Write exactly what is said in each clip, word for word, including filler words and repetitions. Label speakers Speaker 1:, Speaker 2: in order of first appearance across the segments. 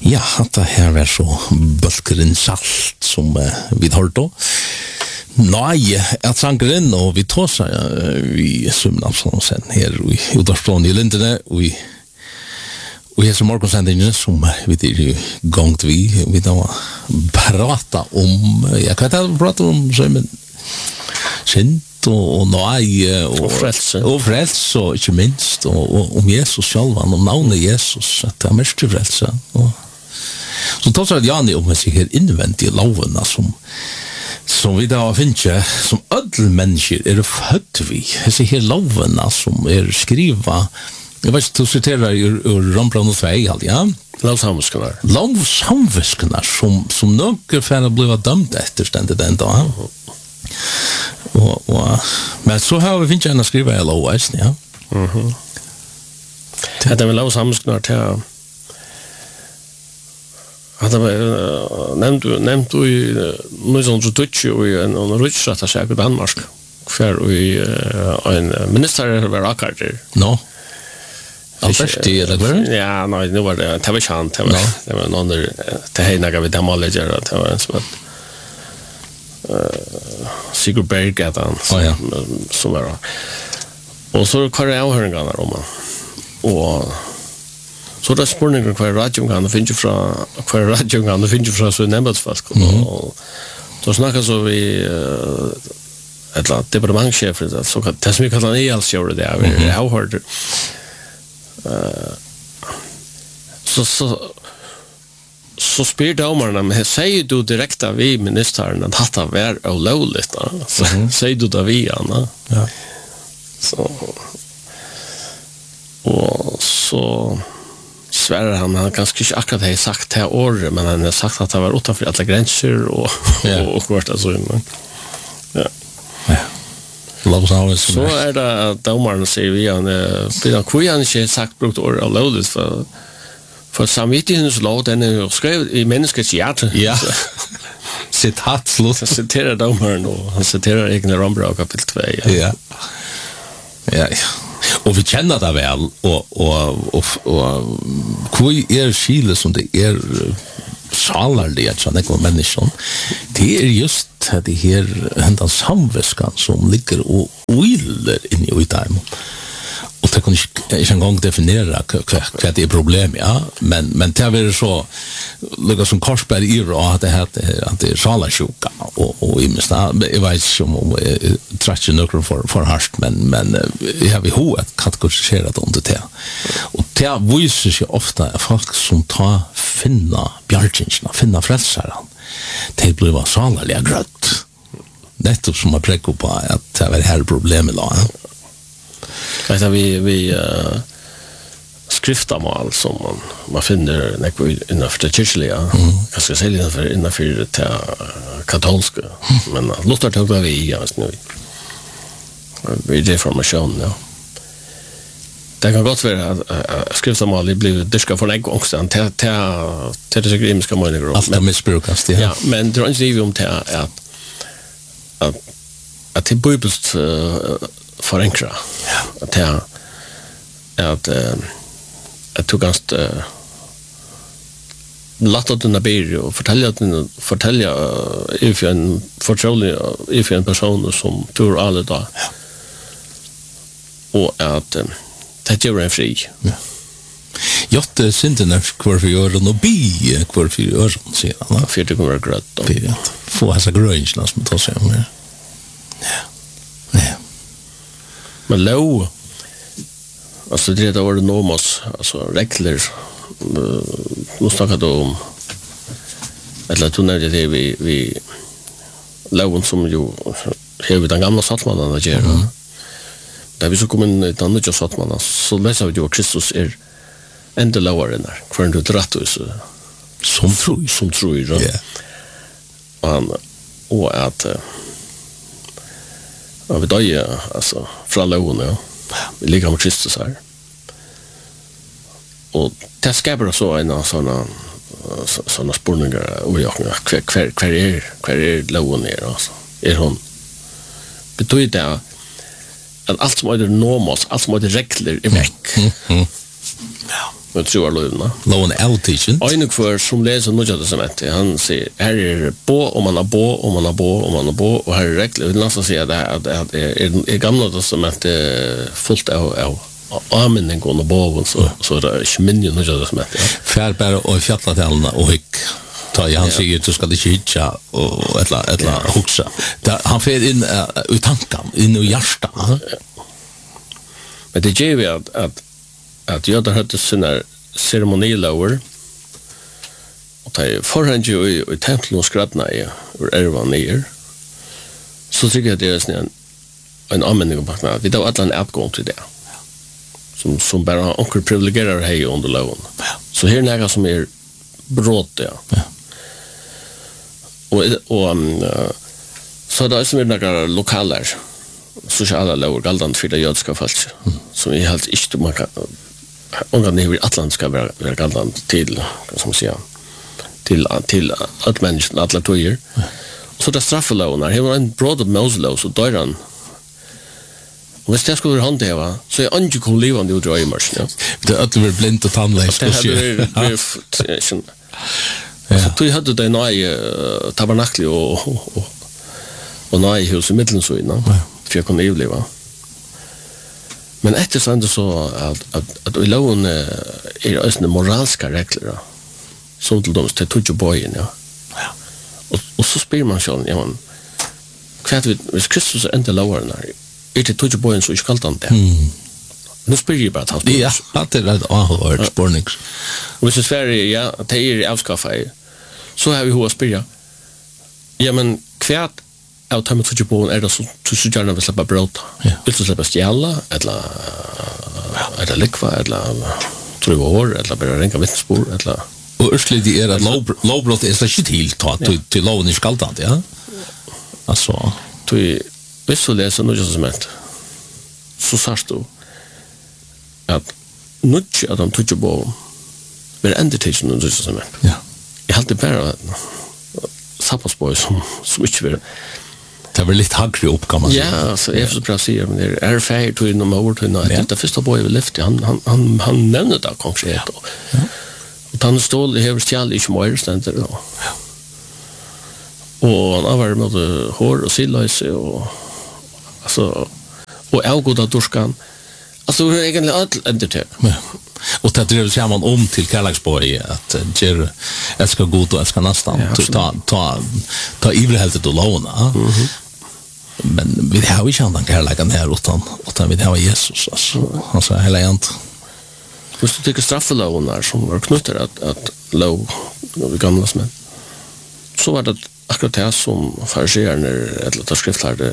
Speaker 1: Ja, det her var så bølkeren salt som uh, vi hørte. Nei, jeg tranker inn, og vi tar seg uh, vi sumner sånn sen her i Udarsplanen i Lindene, og vi og her som morgonsendingen som vi er i gang til vi, vi da prata om, ja, hva er det vi prater om, så men sint og, og nei, og,
Speaker 2: og frelse,
Speaker 1: og frelse, og ikke minst, og, og om Jesus selv, om navnet Jesus, at det er mest frelse, og så tar seg Jani om seg her innvendige lovene som som vi da finner, som ødel mennesker er født vi, disse her lovene som er skriva. Jag vet du citerar ur, ur Rombrand två, ja.
Speaker 2: Lovsamviskenar.
Speaker 1: Lovsamviskenar som, som några för att bli dömda efter ständigt den dagen. Och, och, men så har vi finns gärna skriva i lov, ja.
Speaker 2: Mhm. Det är väl lovsamviskenar till att det var nämnt nämnt i nitton tjugotvå och i en riksrätt att säga Danmark för i en minister var akkurat.
Speaker 1: No. Alberti eller vad?
Speaker 2: Ja, nej, nu var det det var chans det var det var någon där det här några vi demoleger att det var en som att eh Sigurd Berg gatan som var och så kör jag hörningarna om och så där spårningen kvar radio kan finna från kvar radio kan finna från så nämnt fast och då snackar så vi ett departementschef så kan det som vi kallar det alltså det är jag hörde Uh, så så så spyr domarna men säger du direkt av vi ministern att hatta var olagligt så mm-hmm. säger du då vi Anna ja så och så svär han han kanske inte akkurat har sagt det år men han har sagt att det var utanför alla gränser och ja. och vart alltså ja
Speaker 1: ja
Speaker 2: så är det att domaren säger vi han blir kvian inte sagt brukt or allowed för för samvittighetens lov den är skrevet i människans hjärta
Speaker 1: ja citat slut
Speaker 2: citerar domaren och han citerar egna Rombrand kapitel två
Speaker 1: ja ja ja och vi känner det väl och och och och kvui är skile som det är salarliga såna kom människan det är just det här hända samviskan som ligger och oiler in i utan och det kan inte en gång definiera vad det är problem ja men men det är så lika som Korsberg i och att det här att det är salarsjuka och och i mesta jag vet som trashen några för för harst men men jag har vi ho att kategorisera det under det och det visar sig ofta folk som tar finna bjärtingsna finna frälsaren det blir vad salarliga grött nettopp som man präcker på att det är här problemet då
Speaker 2: vet vi vi uh, skriftamal som man man finner när innanför det kyrkliga mm. jag ska säga innanför innanför det katolska mm. men Luther tog det vi just nu vi det formation ja det kan gott vara att uh, skriftamal blir diska för en gång sen till till till det grimiska meningar
Speaker 1: allt det missbrukas det
Speaker 2: ja men det är inte ju om till att att att det bibelst uh, förenkra ja att jag att jag tog ganska uh, låta den be och fortälja den fortälja if en förtrolig if en person som tror alla då ja. Och att um, det gör en fri
Speaker 1: ja Jotte synden kvar för öron och bi kvar för öron sedan
Speaker 2: för det kommer grött då
Speaker 1: få hasa grönjna som tar sig med ja ja
Speaker 2: men lov alltså det där var det normos alltså regler nu snackar då om eller då när det vi vi loven som ju har den gamla sattmannen att göra mm. där vi så kommer en annan just sattmannen så läser vi ju Kristus är ända lower än där för du drar då så
Speaker 1: som tror
Speaker 2: som tror ju ja och och att ja vi då ja alltså från loven ja vi ligger med Kristus här och det skapar så en såna såna spårningar och jag kvar kvar kvar är kvar är loven är alltså är hon betyder det att allt som är normalt allt som är regler är veck
Speaker 1: mm, mm. ja
Speaker 2: med troarlovna.
Speaker 1: Loven är outteaching.
Speaker 2: Ein kvar som läser Nya testamentet, han säger här är bo om man har bo om man har bo om man har bo och här är regler. Vi nästan säga det att det är gamla testamentet fullt av av användning och bo så så är det inte minst Nya testamentet.
Speaker 1: Fär bara och fjällatelna och hick ta i han säger du ska det hitcha och ettla ettla huxa. Han för in i tanken in i hjärtat.
Speaker 2: Men det ger vi att att att jag där hade såna ceremonielauer och det förhand ju i templet och skratna i och är ner så tycker jag det är en en användning på att vi då alla en uppgång till det som som bara onkel privilegierar hej under lagen så här nära som är brott ja, ja. och och um, så där som är några lokaler sociala lagar galdan för det jødiska folk mm. som är helt inte man kan och när vi atlantiska vara vara galdan till som säga till till att människan alla tojer så det strafflagarna det var en broad of Moslow så där han och hvis det skulle han det va så är inte cool live on the drivers ja
Speaker 1: det är över blind och tandläs
Speaker 2: så så du hade det nya tabernakel och och och nya hus i mitten så innan för jag kunde överleva. Men efter så ändå så att att att i lagen är det en moraliska regler som till dem till touch boyen ja. Ja. Och och så spelar man själv ja man kvart vid Kristus inte lower när är det touch boyen så skall han det. Nu spelar ju bara att
Speaker 1: ja, att det är all spornings.
Speaker 2: Och så Sverige ja, det är avskaffa. Så har vi hur spela. Ja men kvart av tar med touch boyen är det så så gärna vill släppa brott. Vill du släppa stjäla eller eller likva eller tror jag år eller bara renka vittnesbord eller
Speaker 1: och ursligt det är att lovbrott är så shit helt tagit till till loven i skaltant ja alltså
Speaker 2: du visst så läser nu just som ett så sagst du att nutch att de touch på med endetation nu just som ett
Speaker 1: ja
Speaker 2: jag hade bara sappas boys som switch vill
Speaker 1: det var lite hagrig upp kan man säga.
Speaker 2: Ja, så är så bra säger men det är färd till inom ord till när det första boy vill lyfta han han han han nämnde det konkret då. Ja. Och han stod det här stjäl i smör ständer då. Ja. Och han var med hår och sillas och alltså och elgoda durskan. Alltså det är egentligen allt ändte.
Speaker 1: Ja. Och det drev sig man om till Kärleksborg att ger älskar god och älskar nästan ta ta ta ivrigt och låna. Mhm. Men vi har ju chandan kärleken här utan utan vi har Jesus alltså han sa hela ent.
Speaker 2: Måste du tycka strafflagarna som var knutet att att lov vi gamla men så var det akkurat det som fariséerna eller att skriftlärde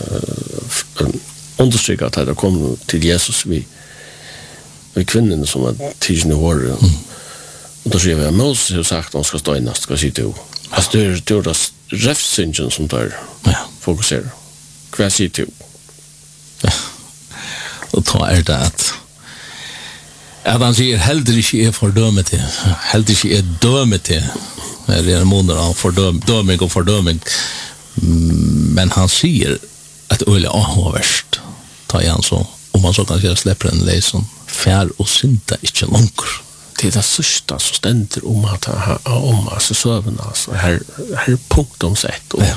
Speaker 2: understryka att det kom till Jesus vi vi kvinnorna som var tisne år mm. och då säger vi att Moses har sagt att de ska stå i nästa ska sitta ihop alltså det är det är rättssynken som där ja. Fokuserar kvar sitta ihop
Speaker 1: ja. Och då är det att att han säger heller inte är fördömet till heller inte är dömet till det är månader av fördömning och fördömning men han säger att öle är värst ta igen så om man så kan säga släpper en läson fär och synta inte långt.
Speaker 2: Det är det sista som ständer om att om alltså söven alltså här här punkt om sätt och ja.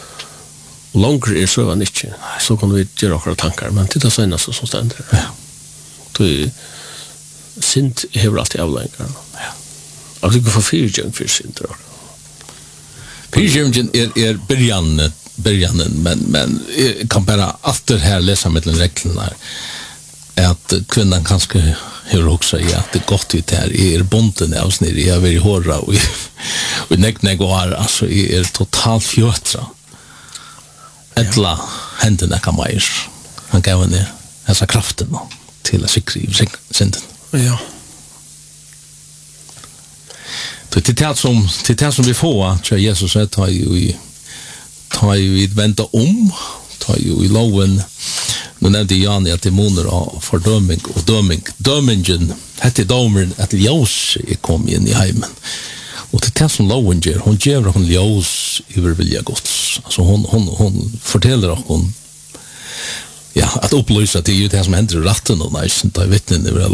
Speaker 2: Långt är söven inte så kan vi göra några tankar men titta så så som ständer. Ja. Du synt har alltid avlängar. Ja. Alltså gå för fyrjung för synt då.
Speaker 1: Fyrjungen är är början början men men kan bara efter här läsa med den reglerna att kvinnan kanske hur också ja att det gott ut här är bonden av snir jag vill höra och och näck näck var alltså är totalt fjötra ettla händerna kan man ju han gav henne alltså kraften till att sikra synden
Speaker 2: ja
Speaker 1: det är det som det är som vi får så Jesus sa ta ju ta ju vänta om ta ju i loven nu nämnde Jan att demoner av fördömning och dömning dömningen hette domaren att ljus är kom in i hemmen och det är som loven ger hon ger hon ljus över vilja Guds alltså hon hon hon fortäller hon ja att upplysa till ju det som händer i ratten och nice inte vittnen över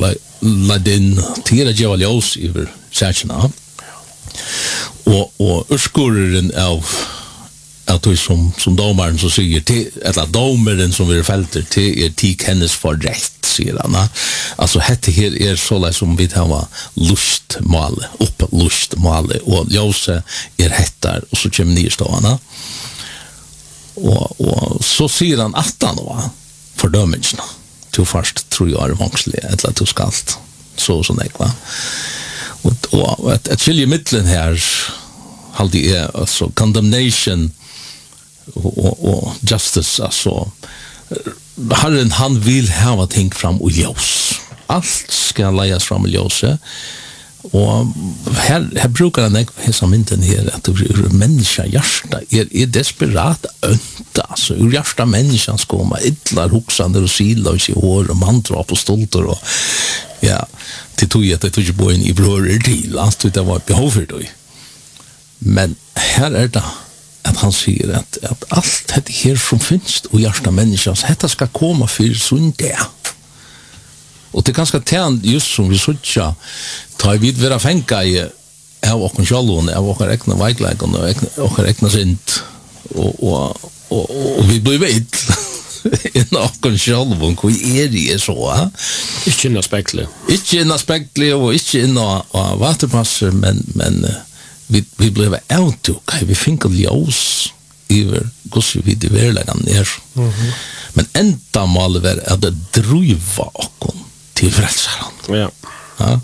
Speaker 1: ladin till att göra ljus över särskilda. Och och urskurren av att du som som domaren så säger till eller domaren som vill fälter till är tik hennes för rätt säger han. Alltså hette här är så som vi har lustmål upp lustmål och ljuset är hettar och så kommer ni ståna. Och och så säger han att han då fördömelserna. Till först tror jag är vansligt eller till skalt så så nej va. Och och att att skilja mitten här hade är alltså condemnation och och justice alltså Herren han vill ha ting fram och ljus. Allt ska läggas fram i ljuset. Och här, här brukar han hesa mynten här att ur människa hjärta är, är desperat önt alltså ur hjärta människan ska komma ytlar hoxande och sidlös i hår och mandrap och stolter och ja, det tog jag att det tog jag på en i bröder till allt det var ett behov för dig. Men här är det att han säger att, att allt det här som finns och hjärta människans detta ska komma för sundet. Och det är ganska tänkt just som vi såg ta i vid våra fänka i av och själva av och räkna väglägen och och räkna sint och och och, och vi blir vet en och själva och är det så
Speaker 2: inte en aspektle
Speaker 1: inte en aspektle och inte en och vattenpasser men men vi vi blev out okay vi fick ljus över hur vi det väl lägga ner. Mhm. Men ända mal var att det driva och till frälsaren.
Speaker 2: Ja.
Speaker 1: Ja.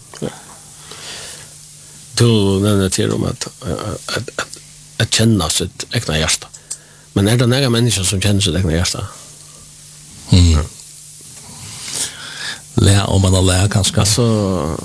Speaker 2: Du nämnde till om att att att, att känna sitt egna hjärta. Men är det några människor som känner sitt egna hjärta?
Speaker 1: Mm. Ja. Lär om man lär kanske.
Speaker 2: Alltså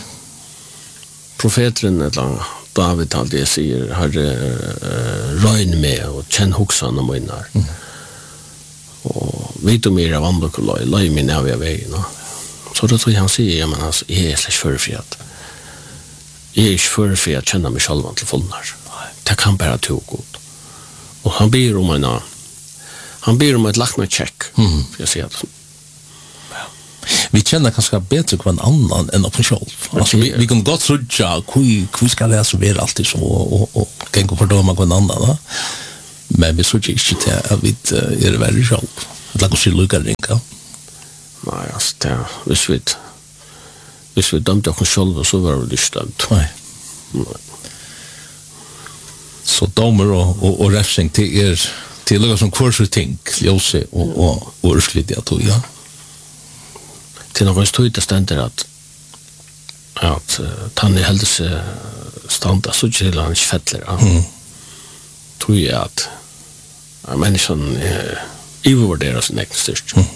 Speaker 2: profeten eller David alltid säger har uh, röjn med och känn hoxan och minnar. Mm. Och vet du mer av andra kollar, löj min av vägen. Så då tror jag han säger, ja men alltså, jag är släck förfriat. Jag är inte förfriat att känna mig själv till fullnar. Det kan bara tog god. Och han ber om en han ber om ett lacknacheck.
Speaker 1: Mm.
Speaker 2: Jag säger att
Speaker 1: vi känner kanske bättre på en annan än på själv. Alltså vi, vi kan gott sådja hur hur ska det så vara alltid så och och kan gå fördöma på en annan va. Men vi sådja inte att vi är väldigt själv. Det lägger sig lucka ringa.
Speaker 2: Nej, alltså det visst vet. Visst vet dömt och själv så var det stönt.
Speaker 1: Nej. Så domer och och, och räfsing till er till något som kurser tänk, ljuse och och och ursligt jag tror ja.
Speaker 2: Till någon stod det ständer att att uh, tanne hälsa standa så till han fettler. Ja. Mm. Tror jag att uh, människan uh, övervärderar sin egen styrka. Mm.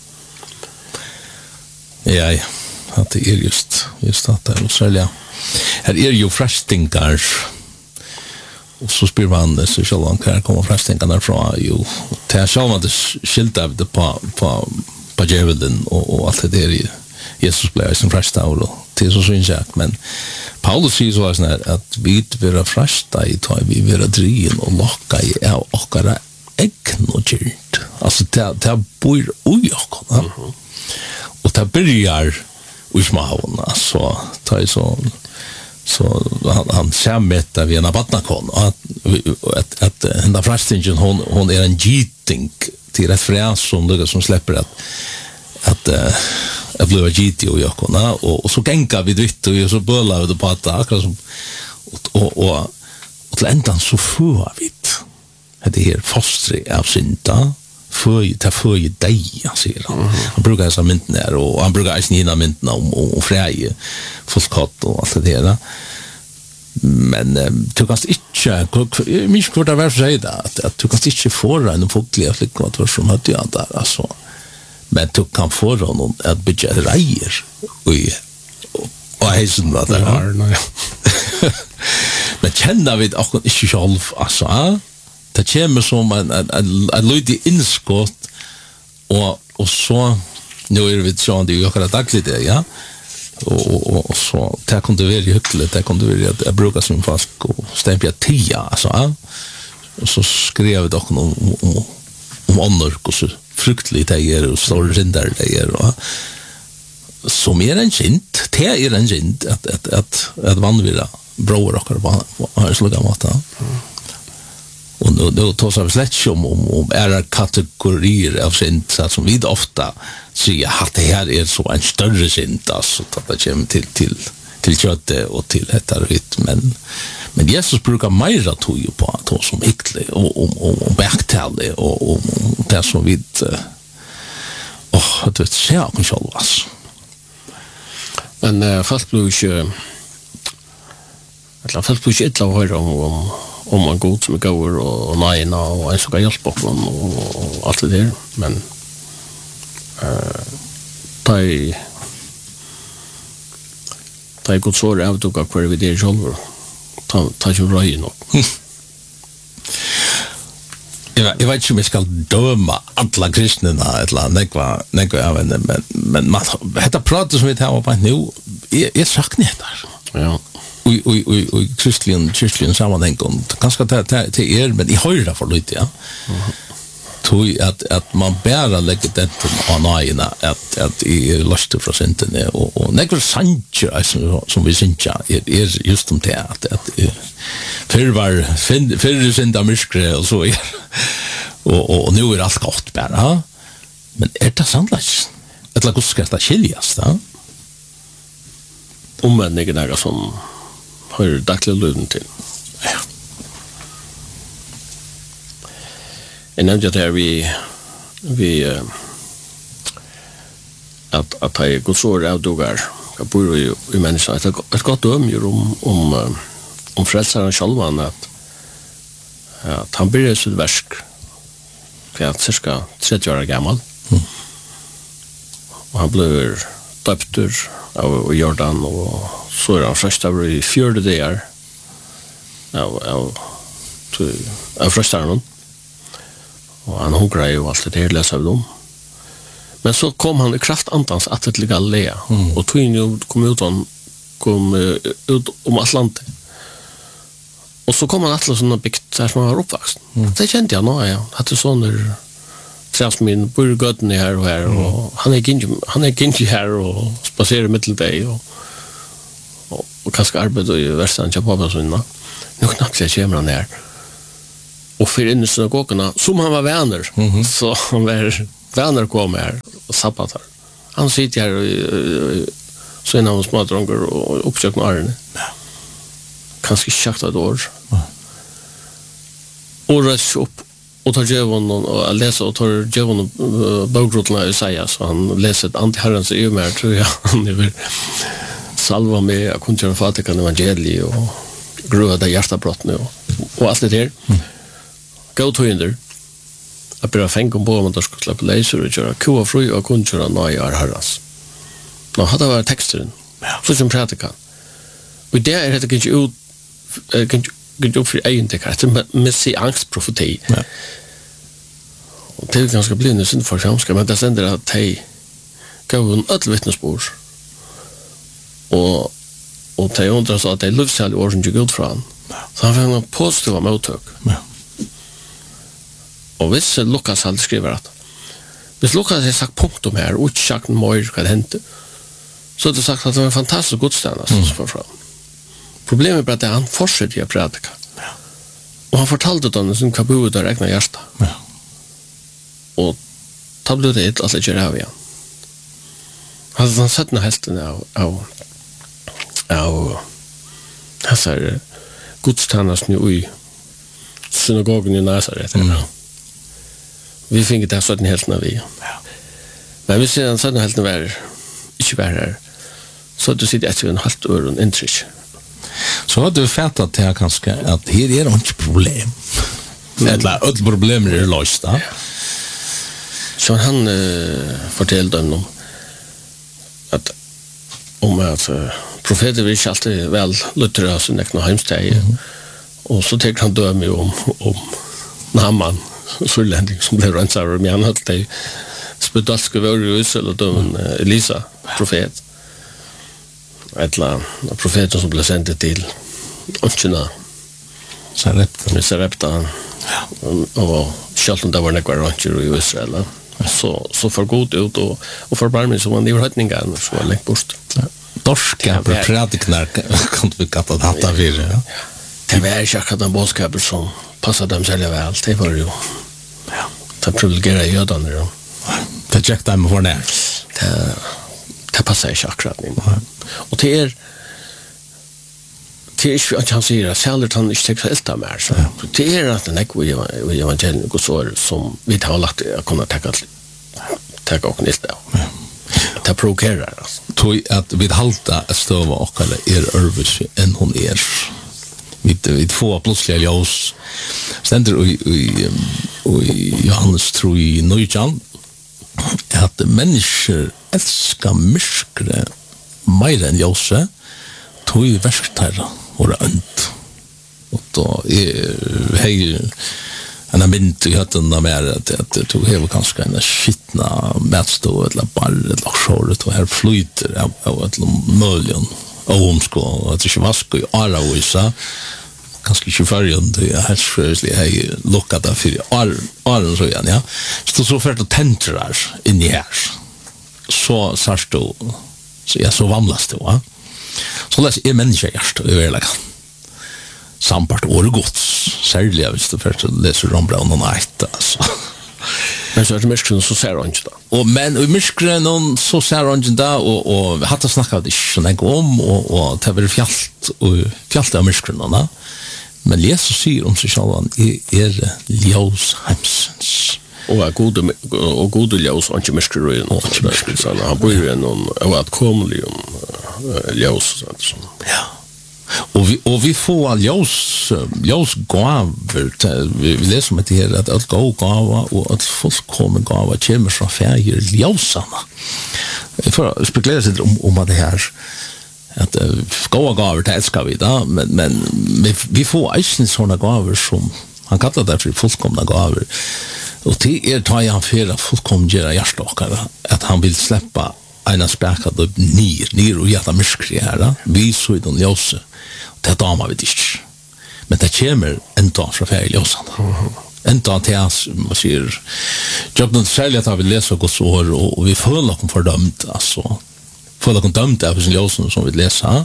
Speaker 1: Ja, ja. Att det är just just att det är så här är ju frestningar. Och så spyr man så så långt kan komma frestningarna från ju till själva det skilt av det på på på djävulen och, och allt det där Jesus blev som fresta och till så syns jag men Paulus säger så här att vi blir fresta i tar vi blir drien och locka i av ochara eknogilt alltså det det bor oj och mm -hmm. och det börjar usmaun alltså tar så så han han sammätta vi en abatnakon att att att den frestingen hon hon är en giting till referens som det som släpper att att uh, jag blev G T och jag kunna och, och så gänga vi dritt och så böllar det på att akkurat som och och och, och till ändan så får vi det här fostri av synta för ta för ju dig jag ser han mm -hmm. han brukar så mynt ner och han brukar ju nina myntna om och fräje fullskatt och allt det där men um, du kan inte minst kvart av varför säger det att, att du kan inte få en folkliga flickvart som hade jag där alltså men du kan få någon att bygga rejer och och hejsen vad det är nej men känner vi också inte själv alltså det kommer som en en en lite inskott och och så nu är det så att det gör det dagligt det ja och och, och så det kunde vara hyckligt det kunde vara att jag brukar som fast och stämpla tia alltså och så skrev det också om om om annor och så fruktligt det är och står det där det är och som är en synd, det är en synd att att att att vanvira bror och på har så gammalt va. Och då då tar vi slätt om om om är kategorier av synd så som vi ofta säger att det här är så en större synd alltså att det kommer till till till köttet och till detta vitt men men Jesus brukar mera tog ju på att som äckle och och och backtalle och och det som vi åh det vet jag kanske alls.
Speaker 2: Men uh, fast blir ju att fast blir inte att höra om om om man god som går och nejna och en så kan hjälpa på och allt det där men eh tai tai god så är det att kvar vid det själva ta ta ju röj nog.
Speaker 1: Jag jag vet inte om jag ska döma alla kristna eller nekva nekva av en men men man detta pratar som vi tar på nu är saknar det.
Speaker 2: Ja.
Speaker 1: Oj oj oj oj kristligen kristligen sammanhang och ganska det till er men i höjda för lite ja. Tog att att man bara lägger det på näna att att i lust för synden och och några sanger som som vi synja är är just om det att att för var för för synda myskre och så är och och nu är allt gott bara men är det sant att la koska sta skiljas då
Speaker 2: om man inte några som har dagliga löden till.
Speaker 1: Ja.
Speaker 2: Jag nämnde att här vi vi uh, att att det är gott så av dagar jag bor ju i människan att ett gott döm ju om om uh, om frälsaren själv att att han blir så värsk för att cirka trettio år gammal. Mm. Och han blir döpt av Jordan och så är han första i fjärde dagar av av av första och han hungrar ju allt det här läser av dem. Men så kom han i kraft antans att det ligga Galilea mm. och tog in kom ut om kom ut om Atlanten. Och så kom han att såna byggt där som han var uppvuxen. Mm. Det kände jag nog ja, att det såna träs min burgöden här och här mm. och han är inte han är inte här och spacerar mitt dig och och, och kanske arbetar i västan på pappa såna. Nu knappt jag kommer ner. Och för in i synagogorna som han var vänner mm-hmm. så han var vänner kom här och sabbatar. Han sitter här och så en av små dronker och uppsöker Arne. Ja. Kanske schakt ett år. Ja. Och rörs upp och tar djävulen och läser och tar djävulen bogrotlarna i Isaiah så han läser ett anti-herrens EU-mer tror jag. Han är salva med att kunna göra fatikan evangeliet och gröda där hjärtabrotten och, och allt det där. Mm. Gå till hinder. Att börja fänga på om att skulle släppa laser och göra kua fru och kunna göra nöjar herras. Nå hade varit texten. Så som predikan. Och det är det kanske ut kanske kanske upp för egen tekst med sig angstprofeti. Ja. Och det är ganska blivande synd för skamska men det sänder att de gav en öll vittnesbord. Och och de undrar så att det är livsärlig år som gick ut från. Så han fick en positiv mottök. Ja. Och hvis Lukas hade skrivit att hvis Lukas hade sagt punkt om här och inte sagt mer vad hände så hade sagt att det var en fantastisk godstjänst mm. för fram. Problemet är att han fortsätter att predika. Ja. Och han fortalte dem sin kabu där räkna hjärta. Ja. Och då blev det att det gör av igen. Han hade sett den hälften av av av dessa godstjänst nu i synagogen i Nazaret. Mm. Vi fick det sådana helt när vi. Ja. Men vi ser en sådana helt när vi inte var här. Så du sitter efter en halvt år och intryck.
Speaker 1: Så har du fattat det här kanske att här är det inte problem. Eller alla problem är lösta. Ja. Så
Speaker 2: han uh, fortällde om att om att uh, profeter vill inte alltid väl luttra sin egen hemsteg. Mm. Och så tänker han dö mig om om Naaman surlending som blev rensad med han hade det spedalska var ju Israel och då Elisa profet ettla profeten som blev sänd till Ochina
Speaker 1: Sarepta
Speaker 2: med Sarepta och själv där var några rancher i Israel så så för god ut och och för barmen så man det höjningen så längt bort.
Speaker 1: Dorska på prediknar kan vi kalla det hatta för. Ja.
Speaker 2: Det var ju akkurat den boskapen som passade dem själva väl. Det var ju ja, det privilegierade jödarna då.
Speaker 1: Det check dem för när.
Speaker 2: Det det passar ju akkurat nu. Och det är det är ju att han säger att säljer han inte texta älta mer så. Det är att den ekvi evangelien och så som vi har lagt att kunna ta ta och nästa. Det provokerar alltså.
Speaker 1: Tog att vi halta stöva och eller är övervis än hon är. Vi vi får plötsligt ljus. Ständer i i i Johannes tror i Nöjan att människor älskar mörkre mer än ljuset. Tog i värsktarra och önt. Och då är hej en mynd i hötten av mer att det tog hela ganska en skittna mätstå eller bara eller sjåret och här flyter av ett möljen och omskå och att det inte vaskar i ara och isa ganska tjufärgen det är här svårslig hej lockat där för ara så igen ja så så för att tentrar in i här så särst då så jag så vamlas det va så läs är människa hjärta överlägga sampart årgods särskilt hvis du først leser om Brown og Night altså.
Speaker 2: Men så er det myskren så ser han ikke da
Speaker 1: og men i myskren så ser han ikke da og, og vi hadde snakket det ikke sånn om og, og det var fjalt og fjalt av myskren da. Men Jesus sier om seg selv han er ljøs heimsens
Speaker 2: og er gode og gode ljøs og ikke myskren han bor jo noen og at komelig ljøs
Speaker 1: ja. Och vi och vi får all ljus ljus gåvor vi läser om det här att allt gå gåva och att folk kommer gåva kommer från färger ljusarna. För att spekulera sig om om det här att gåva gåvor det ska vi då men men vi får inte såna gåvor som han kallar det för fullkomna gåvor. Och det är tar han för att fullkomna hjärtstockare att han vill släppa en späkad upp ner ner och jätta myskri här vi så i den ljuset det damer vi ikke. Men det kommer en dag fra ferie ljøsene. Mm-hmm. En dag til oss, man sier, jeg har særlig at vi leser Guds år, og vi føler oss fordømt, altså, føler oss dømt av sin ljøsene som vi leser.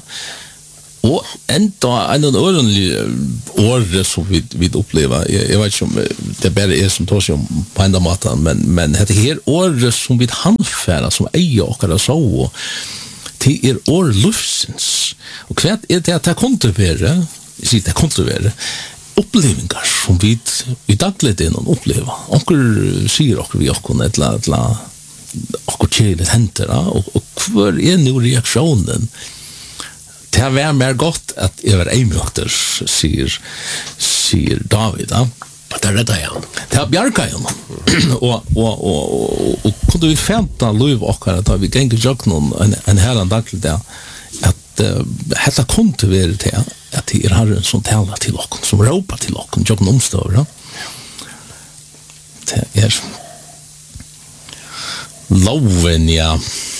Speaker 1: Og en dag, en av ordentlige år som vi, vi opplever, jeg, jeg vet ikke om det bare er som tar seg om på enda måten, men, men det her året som vi handfærer, som eier akkurat så, og det er år lufsens. Og hva er det at det kan til være, jeg sier det kan til være, opplevinger som vi i daglig innan opplever. Onker sier okker vi okker et eller annet, okker kjæret henter, og, og hva er nå reaksjonen? Det har vært mer godt at jeg var eimøkter, sier, sier David, da.
Speaker 2: Det er redda igjen.
Speaker 1: Det er bjarga igjen. og, og, og, og, og kunne vi fenta lov okkar at vi gengge jøkken en, en herren daglig det, at uh, dette kom til å være til at det er herren som taler til okken, som råper til okken, jøkken omstøver. Det er loven, ja.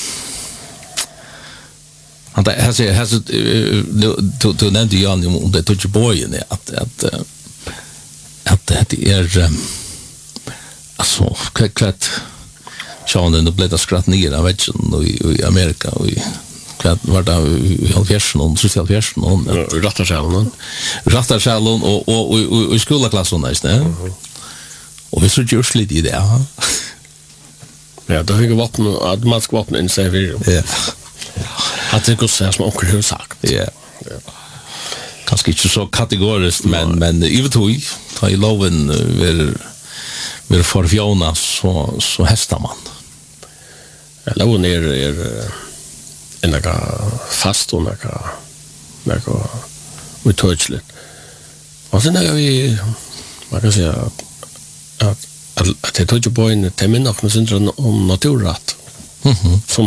Speaker 1: Han har sett, har sett, du nevnte Jan om det tog ikke bøyen, at, at at det er um, altså kvart sjånen det ble det skratt nere av vetsjen i, i Amerika og i kvart var det i halvfjersen og sytti halvfjersen og
Speaker 2: Rattarsjælen
Speaker 1: Rattarsjælen og, og, og, og i skoleklassen uh-huh. Og vi så gjørs litt i det ja,
Speaker 2: ja da fikk vapen automatisk vapen inn seg for
Speaker 1: ja
Speaker 2: at det går seg som onker har sagt
Speaker 1: ja ja kanske inte så kategoriskt men no. men i vet hur ta i loven vill vill förfjona så så hästar man.
Speaker 2: Ja, loven är är en några fast och några några uttouchligt. Och sen har vi man kan säga att att, att det tog ju på en termin av med syndrom om naturrätt.
Speaker 1: Mhm.
Speaker 2: Som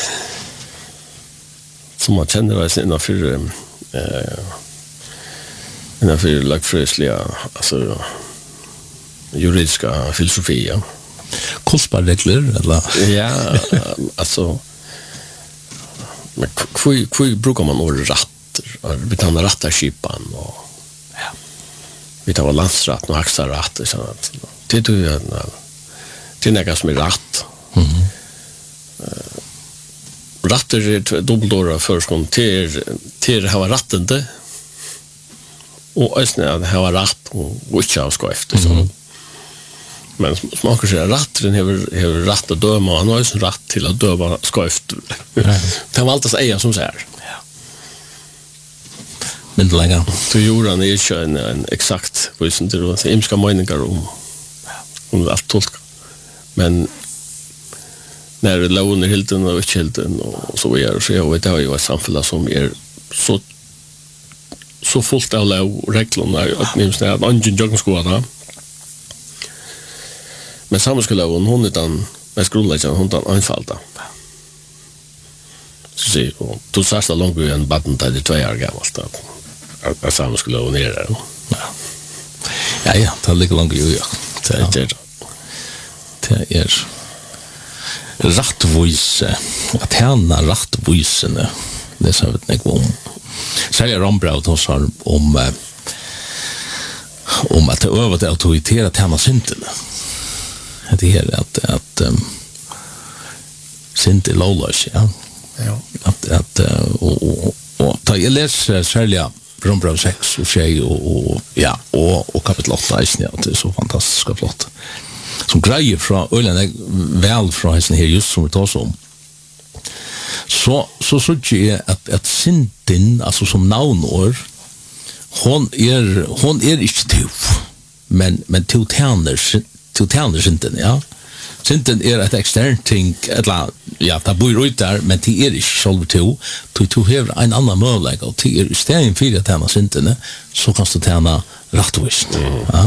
Speaker 2: som man känner väl sen för eh innan för lagfrösliga alltså juridiska filosofi ja.
Speaker 1: Kostbarregler eller
Speaker 2: ja alltså men kvui kvui brukar man ord rätter vi tar rätta skipan och ja vi tar landsrätt och axar rätt så att det tror jag till något som är rätt.
Speaker 1: Mhm.
Speaker 2: Uh, rätt är dubbelåra förskon till till ha rättande. Och ösnä att ha rätt och inte ha skoft så. Mm. Men smakar sig rätt den har har rätt att döma han har ju rätt till att döma skoft. Det var allt att säga som så här.
Speaker 1: Ja. Men det lägga.
Speaker 2: Så gjorde han ju en, en exakt visst det var imska meningar om om allt tolka. Men när det låg hilten och hilten och så vidare så jag vet jag ju ett samhälle som är så så fullt av reglerna att minst det att ingen joggenskola. Men samma skulle hon hon utan med grundläggande hon utan enfalda. Så se och då så så långt en button där det två år gammalt att att samma skulle hon ner.
Speaker 1: Ja. Ja ja, det ligger långt ju. Det är det. Det är rättvise. Att hända rättvisene. Det så vet jag om. Så jag Rombraut och sa om eh, om att över att auktoritera tänna synten. Det är att att um, synt är lawless, ja.
Speaker 2: Ja.
Speaker 1: Att att och och, och ta jag läser särskilt Rombraut sex och tjej och, och ja och och kapitel åtta är det så fantastiskt flott. Som grejer från Öland väl från hästen här just som vi tar om. Så så så är att att synten alltså som namnord hon är hon är inte to men men to tärner to tärner synten ja synten är ett externt ting eller ja det bor ut där men det är inte själv to to to have en annan möjlighet och det är istället för att tärna synten så kan du tärna rättvist ja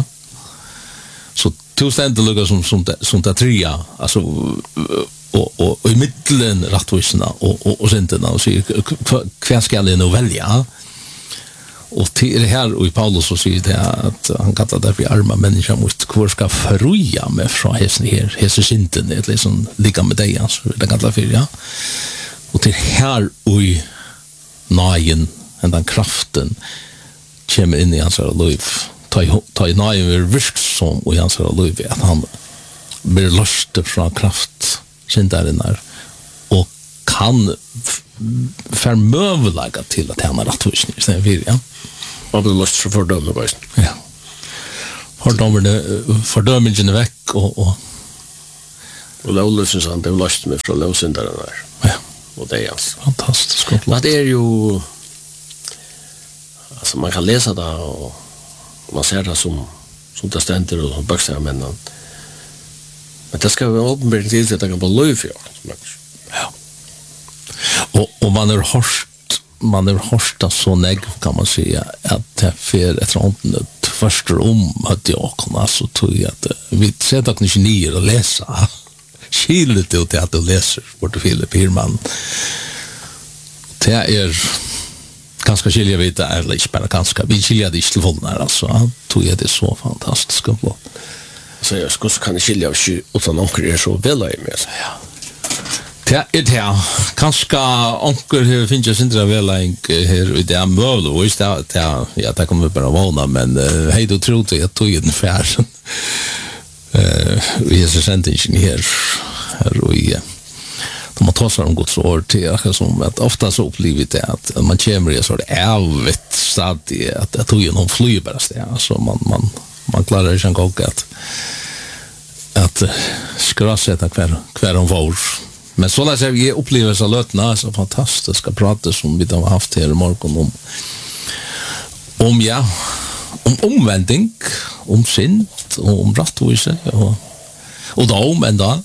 Speaker 1: så to ständer lukar som som som det trea alltså och och och i mitten rättvisorna och och och synterna och så kvar ska det nog välja och till det här och i Paulus så säger det att han kallar det för arma människa måste kvar ska förroja med från hästen här hästen synten det liksom lika med dig alltså det kallar för ja och till här och i najen och den kraften kommer in i hans liv ta i ta i najen är virksom och i hans liv att han blir löst från kraft syndarinnar och kan förmövlaga till att hända rättvisning sen för ja.
Speaker 2: Och det löst för fördöme bara.
Speaker 1: Ja. Fördömande fördömningen väck och och
Speaker 2: och det löser sig det löst med från lösyndarinnar.
Speaker 1: Ja.
Speaker 2: Och det är alltså
Speaker 1: fantastiskt.
Speaker 2: Men det är ju alltså man kan läsa det och man ser det som som det ständer och böcker men men det ska vara uppenbart till att det kan bli löv för.
Speaker 1: Ja. Och och man är hörst man är hörsta så neg kan man säga att det för ett rondnet först om att jag kan alltså tog att vi sätter att ni ner och läsa. Skilt det till att du läser bort Filip Hirman. Det är ganska skilja vid det är lite bara ganska vi skilja det till volna alltså tog jag det så fantastiskt bra.
Speaker 2: Så jag skulle kan skilja sig utan onkel är så väl i med.
Speaker 1: Ja. Det är det. Kanske onkel finns ju inte väl här i det mål och just det ja det kommer bara vana men hej du tror det jag tog en färd. Eh vi är så sent här här och i de har tagit om Guds ord till som att ofta så upplever det att man kommer i så det är vet stadigt att att tog ju någon flyg bara det alltså man man man klarar inte en gång att att skrassätta kvar kvar om vår men så där så vi upplever så lötna så fantastiska prata som vi har haft här i morgon om om ja om omvändning om synd och om rättvisa och och då men då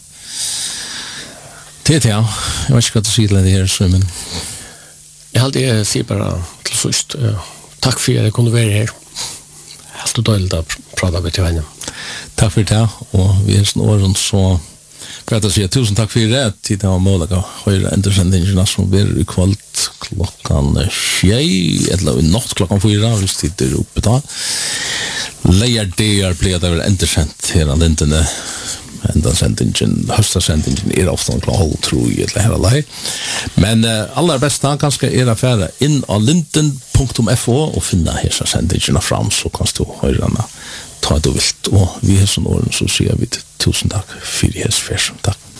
Speaker 1: det ja jag vet inte vad du säger det här så men
Speaker 2: jag hade jag säger bara till sist tack för att jag kunde vara här. Helt och dåligt att prata med till henne.
Speaker 1: Tack för det och vi är snart så för att säga tusen tack för det till det var möjligt att höra intersändningarna som blir i kväll klockan tjej eller i natt klockan fyra hvis tittar uppe då. Lejer det är blir det väl intersänt här den inte ända sändningen hösta sändningen är ofta en klar tror jag det här alla. Men uh, allra bästa kanske är att färra in på linten punkt f o och finna hela sändningen fram så kan du höra ta du vilt, og vi har sånn åren så sier vi tusen takk for hans færsum, takk.